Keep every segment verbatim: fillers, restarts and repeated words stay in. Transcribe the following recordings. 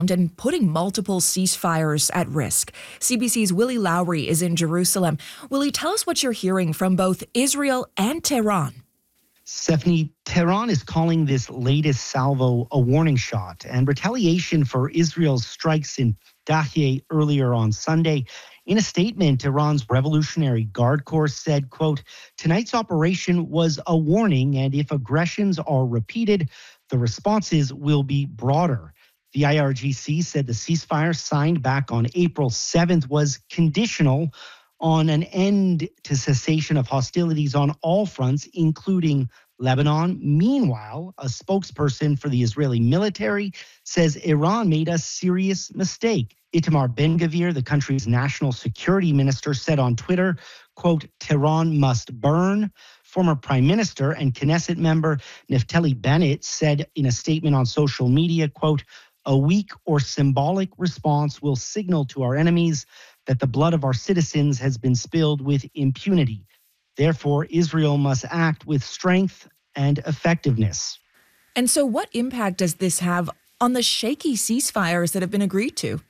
and putting multiple ceasefires at risk. C B C's Willie Lowry is in Jerusalem. Willie, tell us what you're hearing from both Israel and Tehran. Stephanie, Tehran is calling this latest salvo a warning shot and retaliation for Israel's strikes in Dahieh earlier on Sunday. In a statement, Iran's Revolutionary Guard Corps said, quote, tonight's operation was a warning, and if aggressions are repeated, the responses will be broader. The I R G C said the ceasefire signed back on April seventh was conditional on an end to cessation of hostilities on all fronts, including Lebanon. Meanwhile, a spokesperson for the Israeli military says Iran made a serious mistake. Itamar Ben-Gvir, the country's national security minister, said on Twitter, quote, Tehran must burn. Former Prime Minister and Knesset member Naftali Bennett said in a statement on social media, quote, a weak or symbolic response will signal to our enemies that the blood of our citizens has been spilled with impunity. Therefore, Israel must act with strength and effectiveness. And so what impact does this have on the shaky ceasefires that have been agreed to?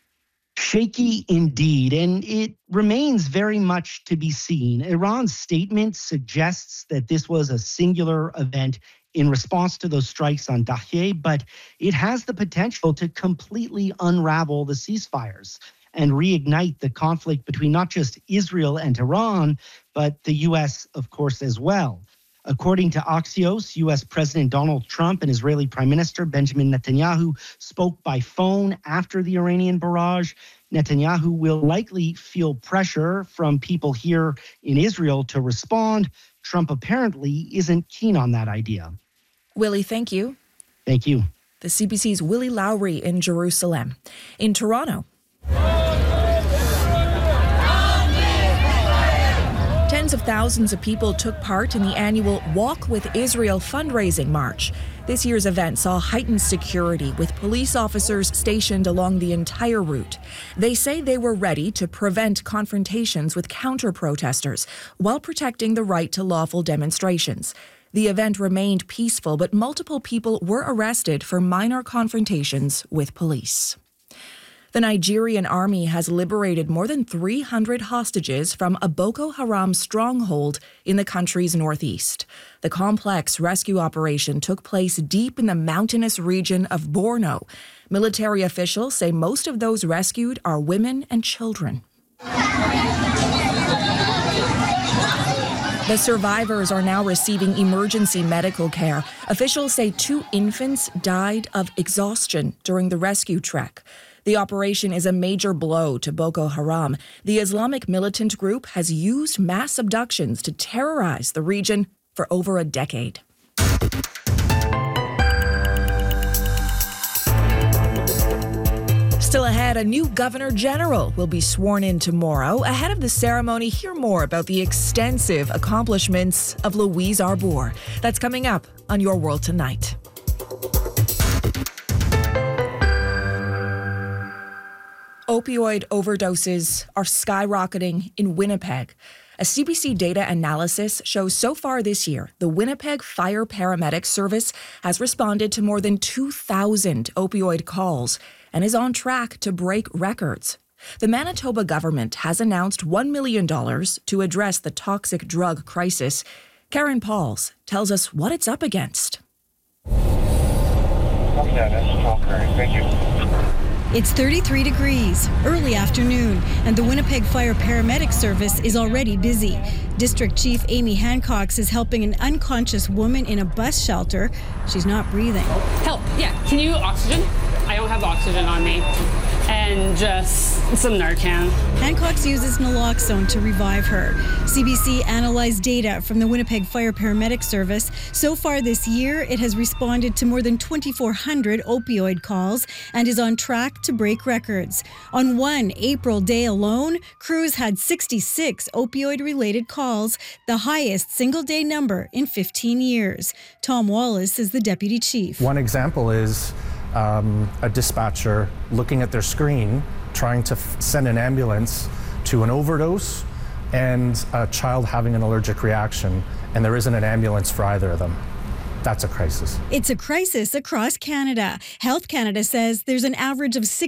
Shaky indeed, and it remains very much to be seen. Iran's statement suggests that this was a singular event in response to those strikes on Dahieh, but it has the potential to completely unravel the ceasefires and reignite the conflict between not just Israel and Iran, but the U S, of course, as well. According to Axios, U S President Donald Trump and Israeli Prime Minister Benjamin Netanyahu spoke by phone after the Iranian barrage. Netanyahu will likely feel pressure from people here in Israel to respond. Trump apparently isn't keen on that idea. Willie, thank you. Thank you. The C B C's Willie Lowry in Jerusalem. In Toronto, tens of thousands of people took part in the annual Walk with Israel fundraising march. This year's event saw heightened security with police officers stationed along the entire route. They say they were ready to prevent confrontations with counter-protesters while protecting the right to lawful demonstrations. The event remained peaceful, but multiple people were arrested for minor confrontations with police. The Nigerian army has liberated more than three hundred hostages from a Boko Haram stronghold in the country's northeast. The complex rescue operation took place deep in the mountainous region of Borno. Military officials say most of those rescued are women and children. The survivors are now receiving emergency medical care. Officials say two infants died of exhaustion during the rescue trek. The operation is a major blow to Boko Haram. The Islamic militant group has used mass abductions to terrorize the region for over a decade. Still ahead, a new Governor General will be sworn in tomorrow. Ahead of the ceremony, hear more about the extensive accomplishments of Louise Arbour. That's coming up on Your World Tonight. Opioid overdoses are skyrocketing in Winnipeg. A C B C data analysis shows so far this year, the Winnipeg Fire Paramedic Service has responded to more than two thousand opioid calls and is on track to break records. The Manitoba government has announced one million dollars to address the toxic drug crisis. Karen Pauls tells us what it's up against. Okay, that's twelve thirty. Thank you. It's thirty-three degrees, early afternoon, and the Winnipeg Fire Paramedic Service is already busy. District Chief Amy Hancox is helping an unconscious woman in a bus shelter. She's not breathing. Help, yeah. Can you oxygen? I don't have oxygen on me. And just some Narcan. Hancox uses naloxone to revive her. C B C analyzed data from the Winnipeg Fire Paramedic Service. So far this year, it has responded to more than twenty-four hundred opioid calls and is on track to break records. On one April day alone, crews had sixty-six opioid-related calls, the highest single-day number in fifteen years. Tom Wallace is the deputy chief. One example is Um, a dispatcher looking at their screen, trying to f- send an ambulance to an overdose and a child having an allergic reaction, and there isn't an ambulance for either of them. That's a crisis. It's a crisis across Canada. Health Canada says there's an average of six